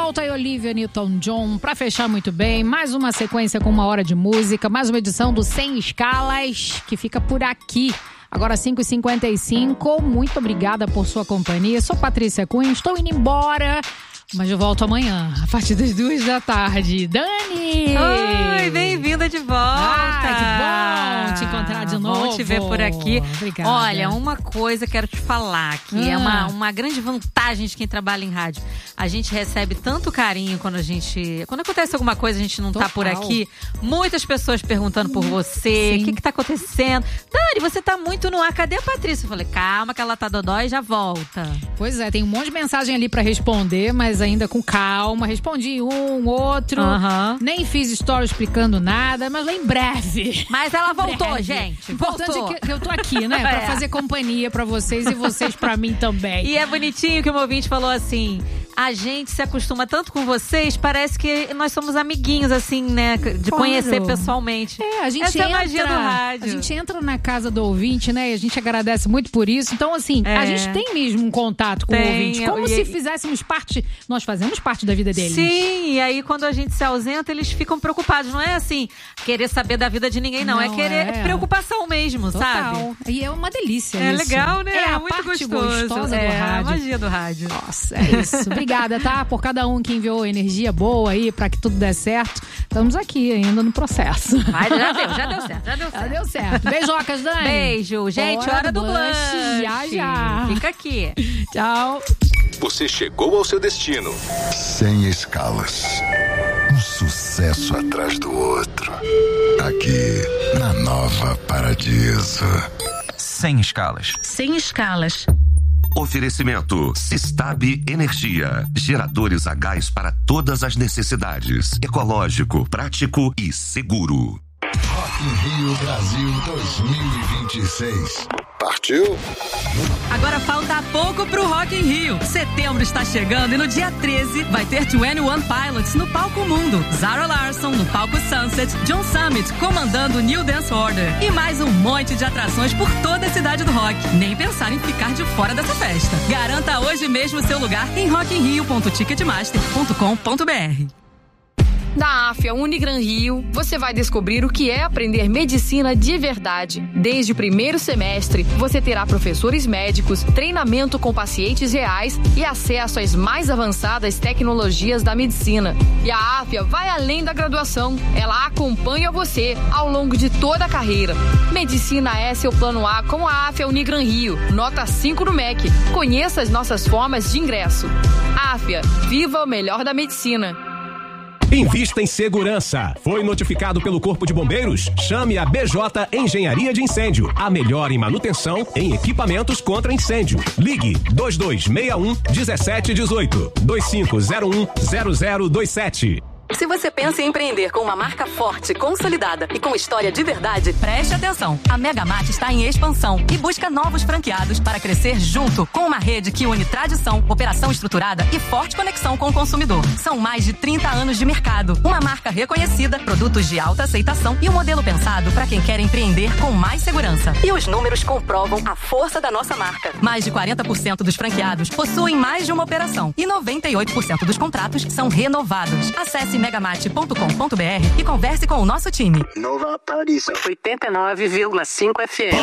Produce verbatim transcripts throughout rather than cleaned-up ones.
volta aí, Olivia Newton-John, pra fechar muito bem. Mais uma sequência com uma hora de música, mais uma edição do Sem Escalas, que fica por aqui. Agora cinco e cinquenta e cinco, muito obrigada por sua companhia. Sou Patrícia Cunha, estou indo embora, mas eu volto amanhã, a partir das duas da tarde. Dani! Oi, bem-vinda de volta! Ah, que bom te encontrar de novo. Bom te ver por aqui. Obrigada. Olha, uma coisa quero te falar, que ah. é uma, uma grande vantagem de quem trabalha em rádio. A gente recebe tanto carinho quando a gente... Quando acontece alguma coisa, a gente não Total. tá por aqui. Muitas pessoas perguntando por você. O que que tá acontecendo? Dani, você tá muito no ar. Cadê a Patrícia? Eu falei, calma que ela tá dodói e já volta. Pois é, tem um monte de mensagem ali pra responder, mas ainda com calma. Respondi um, outro. Uhum. Nem fiz story explicando nada, mas em breve. Mas ela voltou, breve. gente. O importante voltou. é que eu tô aqui, né? Pra é. fazer companhia pra vocês e vocês pra mim também. E é bonitinho que o meu ouvinte falou assim... A gente se acostuma tanto com vocês, parece que nós somos amiguinhos, assim, né? De claro. conhecer pessoalmente. É, a gente Essa entra, é a magia do rádio. A gente entra na casa do ouvinte, né? E a gente agradece muito por isso. Então, assim, é. a gente tem mesmo um contato com tem, o ouvinte. Como e, se e, fizéssemos parte, nós fazemos parte da vida deles. Sim, e aí quando a gente se ausenta, eles ficam preocupados. Não é assim, querer saber da vida de ninguém, não. não é querer é. preocupação mesmo, Total. sabe? E é uma delícia é isso. É legal, né? É a muito parte gostoso. gostosa é, do rádio. É a magia do rádio. Nossa, é isso. Obrigada, tá? Por cada um que enviou energia boa aí pra que tudo dê certo. Estamos aqui ainda no processo. Mas já deu, já deu certo, já deu certo. Já deu certo. Beijocas, Dani. Beijo. Gente, hora, hora do blush. Já, já. Fica aqui. Tchau. Você chegou ao seu destino. Sem escalas. Um sucesso atrás do outro. Aqui, na Nova Paradiso. Sem escalas. Sem escalas. Oferecimento Sistab Energia. Geradores a gás para todas as necessidades. Ecológico, prático e seguro. Rock in Rio Brasil dois mil e vinte e seis. Partiu? Agora falta pouco pro Rock in Rio. Setembro está chegando e no dia treze vai ter vinte e um Pilots no Palco Mundo, Zara Larsson no Palco Sunset, John Summit comandando o New Dance Order e mais um monte de atrações por toda a cidade do rock. Nem pensar em ficar de fora dessa festa. Garanta hoje mesmo seu lugar em rock in rio ponto ticketmaster ponto com ponto b r. Na AFIA Unigran Rio, você vai descobrir o que é aprender medicina de verdade. Desde o primeiro semestre, você terá professores médicos, treinamento com pacientes reais e acesso às mais avançadas tecnologias da medicina. E a AFIA vai além da graduação. Ela acompanha você ao longo de toda a carreira. Medicina é seu plano A com a AFIA Unigran Rio. Nota cinco no M E C. Conheça as nossas formas de ingresso. AFIA, viva o melhor da medicina. Invista em segurança. Foi notificado pelo Corpo de Bombeiros? Chame a B J Engenharia de Incêndio. A melhor em manutenção em equipamentos contra incêndio. Ligue dois dois seis um, um sete um oito, dois cinco zero um, zero zero dois sete. Se você pensa em empreender com uma marca forte, consolidada e com história de verdade, preste atenção. A Megamart está em expansão e busca novos franqueados para crescer junto com uma rede que une tradição, operação estruturada e forte conexão com o consumidor. São mais de trinta anos de mercado, uma marca reconhecida, produtos de alta aceitação e um modelo pensado para quem quer empreender com mais segurança. E os números comprovam a força da nossa marca. Mais de quarenta por cento dos franqueados possuem mais de uma operação e noventa e oito por cento dos contratos são renovados. Acesse megamart ponto com ponto b r e converse com o nosso time. Nova Paradiso oitenta e nove vírgula cinco F M.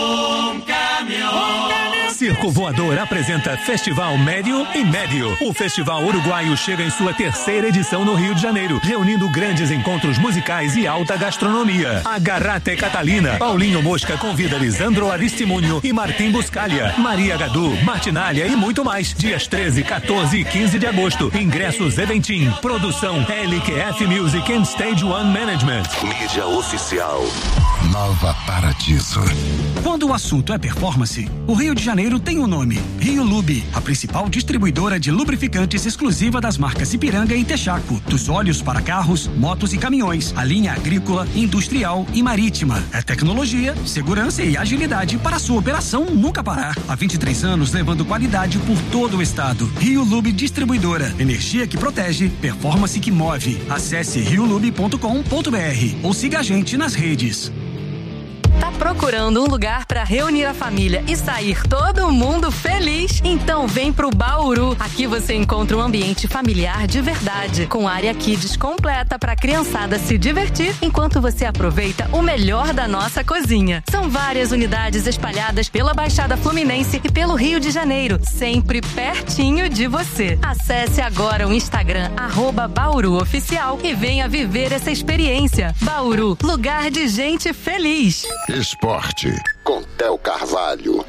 Um caminhão. Circo Voador apresenta Festival Médio e Médio. O Festival Uruguaio chega em sua terceira edição no Rio de Janeiro, reunindo grandes encontros musicais e alta gastronomia. Agarrate Catalina, Paulinho Mosca convida Lisandro Aristimunho e Martim Buscalha, Maria Gadu, Martinalha e muito mais. Dias treze, quatorze e quinze de agosto. Ingressos Eventim. Produção L Q F Music and Stage One Management. Mídia oficial. Nova Paradiso. Quando o assunto é performance, o Rio de Janeiro tem um nome: Rio Lube, a principal distribuidora de lubrificantes exclusiva das marcas Ipiranga e Texaco. Dos óleos para carros, motos e caminhões, a linha agrícola, industrial e marítima. É tecnologia, segurança e agilidade para a sua operação nunca parar. Há vinte e três anos levando qualidade por todo o estado. Rio Lube Distribuidora. Energia que protege, performance que move. Acesse rio lube ponto com ponto b r ou siga a gente nas redes. Tá Tá procurando um lugar para reunir a família e sair todo mundo feliz? Então vem pro Bauru. Aqui você encontra um ambiente familiar de verdade, com área kids completa para criançada se divertir enquanto você aproveita o melhor da nossa cozinha. São várias unidades espalhadas pela Baixada Fluminense e pelo Rio de Janeiro, sempre pertinho de você. Acesse agora o Instagram arroba Bauru Oficial e venha viver essa experiência. Bauru, lugar de gente feliz. Esporte com Theo Carvalho.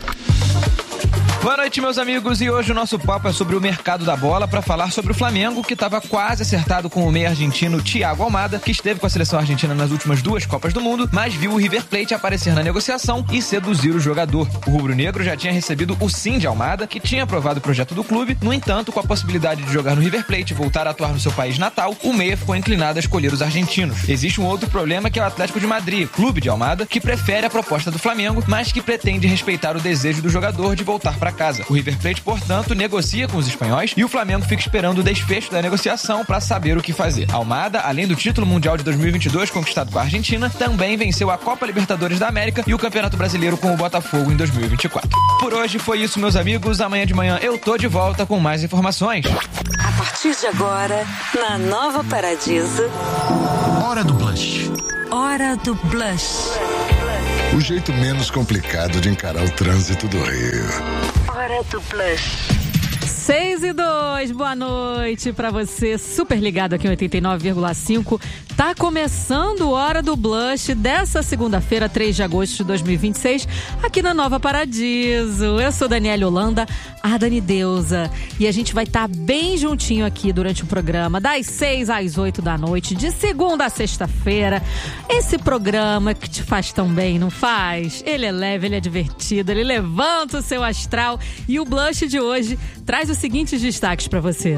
Boa noite, meus amigos, e hoje o nosso papo é sobre o mercado da bola para falar sobre o Flamengo, que estava quase acertado com o meia argentino Thiago Almada, que esteve com a seleção argentina nas últimas duas Copas do Mundo, mas viu o River Plate aparecer na negociação e seduzir o jogador. O rubro-negro já tinha recebido o sim de Almada, que tinha aprovado o projeto do clube. No entanto, com a possibilidade de jogar no River Plate e voltar a atuar no seu país natal, o meia ficou inclinado a escolher os argentinos. Existe um outro problema, que é o Atlético de Madrid, clube de Almada, que prefere a proposta do Flamengo, mas que pretende respeitar o desejo do jogador de voltar para casa. O River Plate, portanto, negocia com os espanhóis e o Flamengo fica esperando o desfecho da negociação para saber o que fazer. Almada, além do título mundial de dois mil e vinte e dois conquistado com a Argentina, também venceu a Copa Libertadores da América e o Campeonato Brasileiro com o Botafogo em dois mil e vinte e quatro. Por hoje foi isso, meus amigos. Amanhã de manhã eu tô de volta com mais informações. A partir de agora, na Nova Paradiso, Hora do Blush. Hora do Blush. O jeito menos complicado de encarar o trânsito do Rio. Hora do Blush. seis e dois, boa noite pra você, super ligado aqui em oitenta e nove vírgula cinco. Tá começando Hora do Blush dessa segunda-feira, três de agosto de dois mil e vinte e seis, aqui na Nova Paradiso. Eu sou Daniela Holanda, a Dani Deusa, e a gente vai estar tá bem juntinho aqui durante o programa, das seis às oito da noite, de segunda a sexta-feira. Esse programa que te faz tão bem, não faz? Ele é leve, ele é divertido, ele levanta o seu astral, e o Blush de hoje traz os seguintes destaques para você.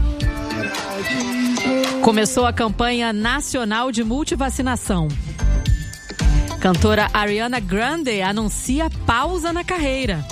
Começou a campanha nacional de multivacinação. Cantora Ariana Grande anuncia pausa na carreira.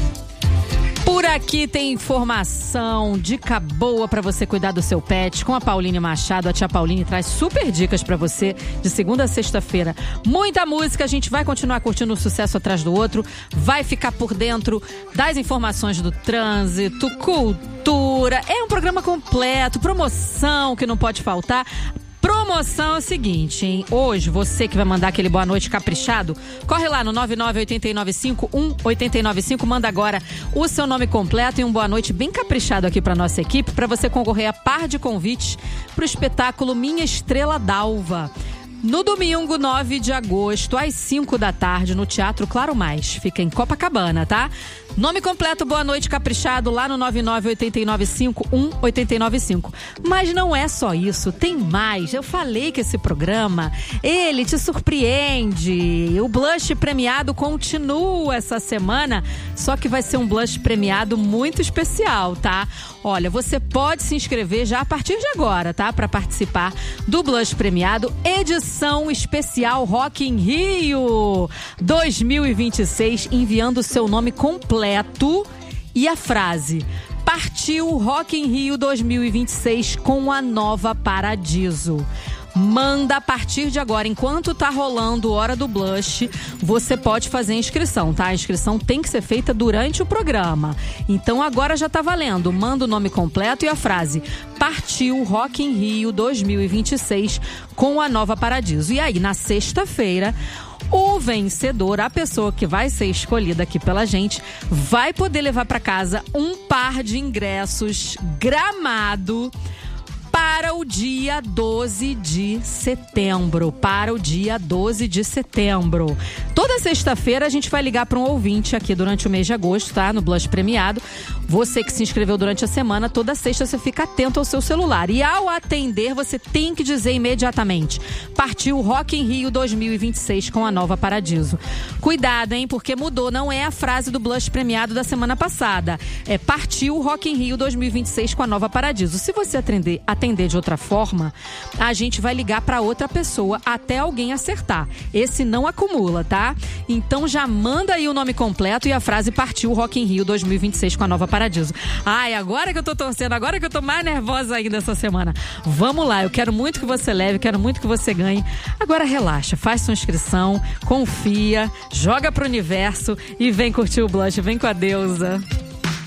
Por aqui tem informação, dica boa pra você cuidar do seu pet com a Pauline Machado. A tia Pauline traz super dicas pra você de segunda a sexta-feira. Muita música, a gente vai continuar curtindo um sucesso atrás do outro. Vai ficar por dentro das informações do trânsito, cultura. É um programa completo, promoção que não pode faltar. Promoção é o seguinte, hein? Hoje, você que vai mandar aquele boa noite caprichado, corre lá no nove nove oito nove cinco um oito nove cinco, manda agora o seu nome completo e um boa noite bem caprichado aqui pra nossa equipe, pra você concorrer a par de convites pro espetáculo Minha Estrela d'Alva. No domingo, nove de agosto, às cinco da tarde, no Teatro Claro Mais. Fica em Copacabana, tá? Nome completo, boa noite, caprichado, lá no nove nove oito nove cinco um oito nove cinco. Mas não é só isso, tem mais. Eu falei que esse programa, ele te surpreende. O Blush premiado continua essa semana, só que vai ser um Blush premiado muito especial, tá? Olha, você pode se inscrever já a partir de agora, tá? Para participar do Blush premiado, edição especial Rock in Rio dois mil e vinte e seis, enviando o seu nome completo e a frase: partiu Rock in Rio dois mil e vinte e seis com a Nova Paradiso. Manda a partir de agora, enquanto tá rolando Hora do Blush, você pode fazer a inscrição, tá? A inscrição tem que ser feita durante o programa. Então agora já tá valendo. Manda o nome completo e a frase: partiu Rock in Rio dois mil e vinte e seis com a Nova Paradiso. E aí, na sexta-feira, o vencedor, a pessoa que vai ser escolhida aqui pela gente, vai poder levar para casa um par de ingressos Gramado para o dia doze de setembro. Para o dia doze de setembro. Toda sexta-feira a gente vai ligar para um ouvinte aqui durante o mês de agosto, tá? No Blush premiado. Você que se inscreveu durante a semana, toda sexta você fica atento ao seu celular. E ao atender, você tem que dizer imediatamente: partiu Rock in Rio dois mil e vinte e seis com a Nova Paradiso. Cuidado, hein? Porque mudou. Não é a frase do Blush premiado da semana passada. É: partiu Rock in Rio dois mil e vinte e seis com a Nova Paradiso. Se você atender, atender atender de outra forma, a gente vai ligar para outra pessoa até alguém acertar. Esse não acumula, tá? Então já manda aí o nome completo e a frase partiu Rock in Rio dois mil e vinte e seis com a Nova Paradiso. Ai, agora que eu tô torcendo, agora que eu tô mais nervosa ainda essa semana. Vamos lá, eu quero muito que você leve, quero muito que você ganhe. Agora relaxa, faz sua inscrição, confia, joga pro universo e vem curtir o Blush, vem com a deusa.